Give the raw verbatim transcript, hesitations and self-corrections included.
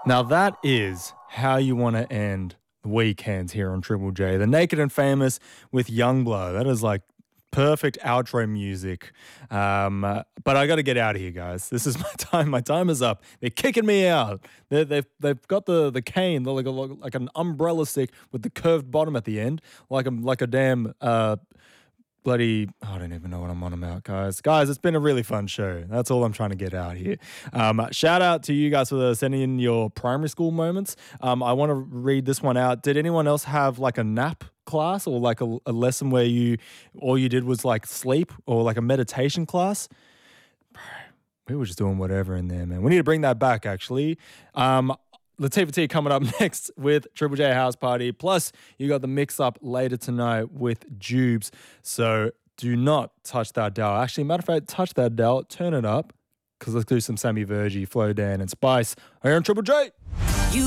Now that is how you want to end the weekends here on Triple J. The Naked and Famous with Youngblood. That is like perfect outro music. Um, uh, but I got to get out of here, guys. This is my time. My time is up. They're kicking me out. They're, they've they've got the the cane, they're like a, like an umbrella stick with the curved bottom at the end, like a like a damn. Uh, Bloody, oh, I don't even know what I'm on about, guys. Guys, it's been a really fun show. That's all I'm trying to get out here. Um, shout out to you guys for sending in your primary school moments. Um, I want to read this one out. Did anyone else have like a nap class or like a, a lesson where you all you did was like sleep, or like a meditation class? We were just doing whatever in there, man. We need to bring that back, actually. Um, Latifah T coming up next with Triple J House Party. Plus, you got the mix-up later tonight with Jubes. So do not touch that dial. Actually, matter of fact, touch that dial, turn it up, because let's do some Sammy Vergie, Flo Dan, and Spice here on Triple J.